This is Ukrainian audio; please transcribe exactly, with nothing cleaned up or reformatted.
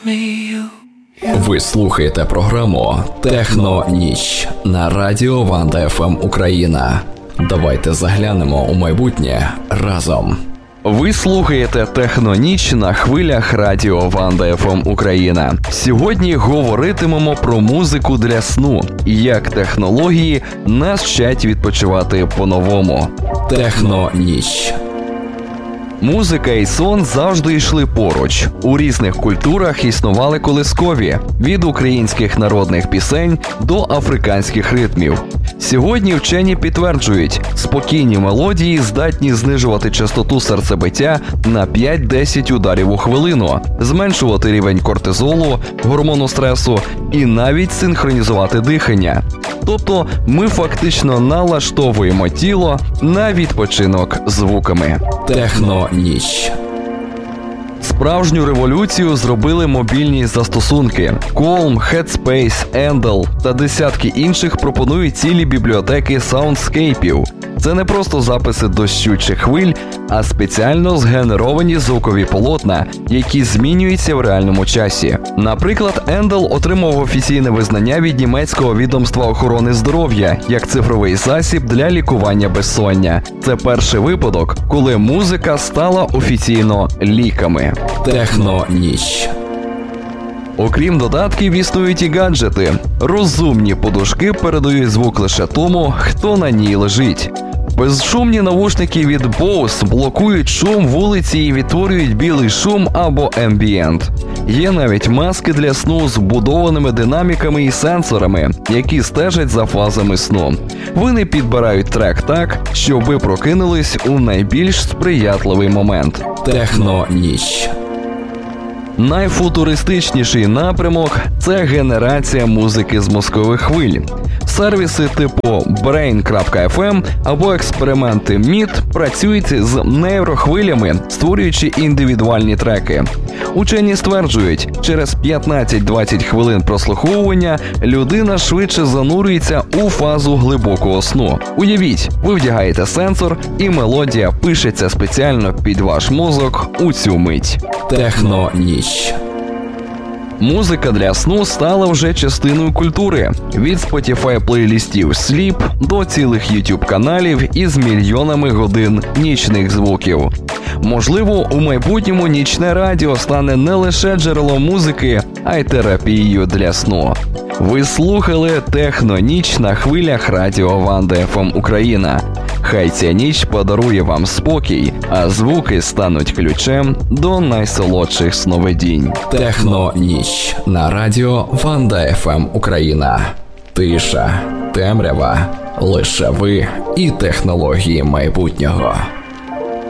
Ви слухаєте програму «Техно-ніч» на радіо Ванда еф ем Україна. Давайте заглянемо у майбутнє разом. Ви слухаєте «Техно-ніч» на хвилях радіо Ванда еф ем Україна. Сьогодні говоритимемо про музику для сну і як технології нас вчать відпочивати по-новому. «Техно-ніч». Музика і сон завжди йшли поруч. У різних культурах існували колискові – від українських народних пісень до африканських ритмів. Сьогодні вчені підтверджують, спокійні мелодії здатні знижувати частоту серцебиття на п'ять-десять ударів у хвилину, зменшувати рівень кортизолу, гормону стресу і навіть синхронізувати дихання. Тобто ми фактично налаштовуємо тіло на відпочинок звуками. «Техно-ніч». Справжню революцію зробили мобільні застосунки. Calm, Headspace, Endel та десятки інших пропонують цілі бібліотеки саундскейпів. Це не просто записи дощу чи хвиль, а спеціально згенеровані звукові полотна, які змінюються в реальному часі. Наприклад, Endel отримав офіційне визнання від німецького відомства охорони здоров'я як цифровий засіб для лікування безсоння. Це перший випадок, коли музика стала офіційно ліками. «Техно-ніч». Окрім додатків, існують і гаджети. Розумні подушки передають звук лише тому, хто на ній лежить. Безшумні навушники від Bose блокують шум вулиці і відтворюють білий шум або ембієнт. Є навіть маски для сну з вбудованими динаміками і сенсорами, які стежать за фазами сну. Вони підбирають трек так, щоб ви прокинулись у найбільш сприятливий момент. «Техно-ніч». Найфутуристичніший напрямок – це генерація музики з мозкових хвиль. Сервіси типу Brain крапка еф ем або експерименти мід працюють з нейрохвилями, створюючи індивідуальні треки. Учені стверджують, через п'ятнадцять-двадцять хвилин прослуховування людина швидше занурюється у фазу глибокого сну. Уявіть, ви вдягаєте сенсор і мелодія пишеться спеціально під ваш мозок у цю мить. «Техно-ніч». Музика для сну стала вже частиною культури. Від Spotify плейлістів Sleep до цілих YouTube-каналів із мільйонами годин нічних звуків. Можливо, у майбутньому нічне радіо стане не лише джерелом музики, а й терапією для сну. Ви слухали «Техно-ніч» на хвилях радіо Ванда еф ем Україна. Хай ця ніч подарує вам спокій, а звуки стануть ключем до найсолодших сновидінь. «Техно-ніч» на радіо Ванда еф ем Україна. Тиша, темрява, лише ви і технології майбутнього.